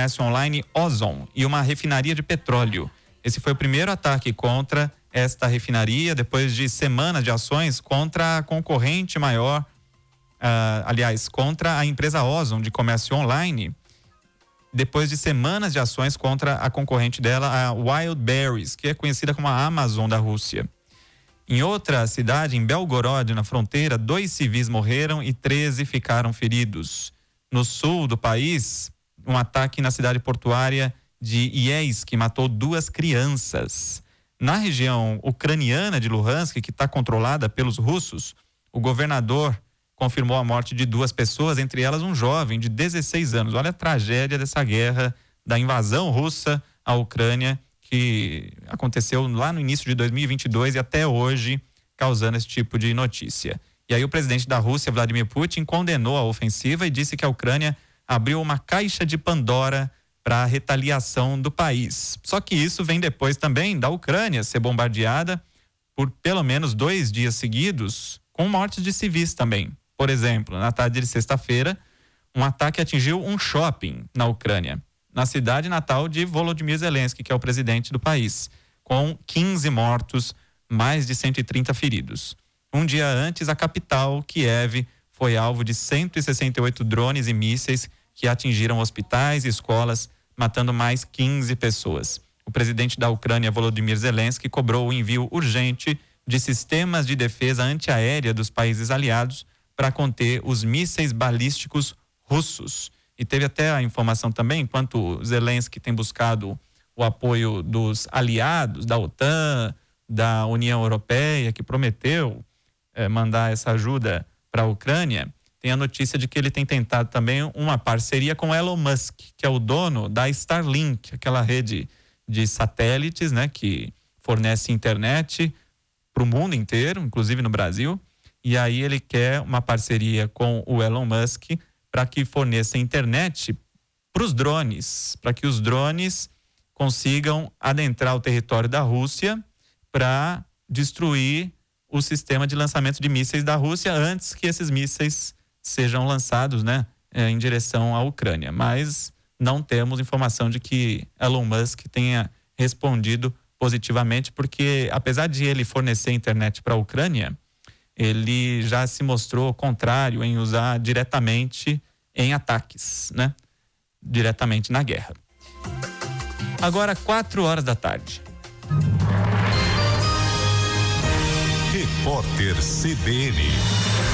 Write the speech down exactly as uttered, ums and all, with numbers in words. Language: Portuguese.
comércio online Ozon e uma refinaria de petróleo. Esse foi o primeiro ataque contra esta refinaria, depois de semanas de ações contra a concorrente maior, uh, aliás, contra a empresa Ozon de comércio online, depois de semanas de ações contra a concorrente dela, a Wildberries, que é conhecida como a Amazon da Rússia. Em outra cidade, em Belgorod, na fronteira, dois civis morreram e treze ficaram feridos. No sul do país, um ataque na cidade portuária de Yeisk, que matou duas crianças. Na região ucraniana de Luhansk, que está controlada pelos russos, o governador confirmou a morte de duas pessoas, entre elas um jovem de dezesseis anos. Olha a tragédia dessa guerra, da invasão russa à Ucrânia, que aconteceu lá no início de dois mil e vinte e dois e até hoje, causando esse tipo de notícia. E aí o presidente da Rússia, Vladimir Putin, condenou a ofensiva e disse que a Ucrânia abriu uma caixa de Pandora para a retaliação do país. Só que isso vem depois também da Ucrânia ser bombardeada por pelo menos dois dias seguidos, com mortes de civis também. Por exemplo, na tarde de sexta-feira, um ataque atingiu um shopping na Ucrânia, na cidade natal de Volodymyr Zelensky, que é o presidente do país, com quinze mortos, mais de cento e trinta feridos. Um dia antes, a capital, Kiev, foi alvo de cento e sessenta e oito drones e mísseis que atingiram hospitais e escolas, matando mais quinze pessoas. O presidente da Ucrânia, Volodymyr Zelensky, cobrou o envio urgente de sistemas de defesa antiaérea dos países aliados para conter os mísseis balísticos russos. E teve até a informação também, enquanto Zelensky tem buscado o apoio dos aliados, da OTAN, da União Europeia, que prometeu eh, mandar essa ajuda para a Ucrânia, tem a notícia de que ele tem tentado também uma parceria com Elon Musk, que é o dono da Starlink, aquela rede de satélites, né, que fornece internet para o mundo inteiro, inclusive no Brasil. E aí ele quer uma parceria com o Elon Musk para que forneça internet para os drones, para que os drones consigam adentrar o território da Rússia para destruir o sistema de lançamento de mísseis da Rússia antes que esses mísseis sejam lançados, né, em direção à Ucrânia. Mas não temos informação de que Elon Musk tenha respondido positivamente, porque apesar de ele fornecer internet para a Ucrânia, ele já se mostrou contrário em usar diretamente em ataques, né? Diretamente na guerra. Agora, quatro horas da tarde. Repórter C B N.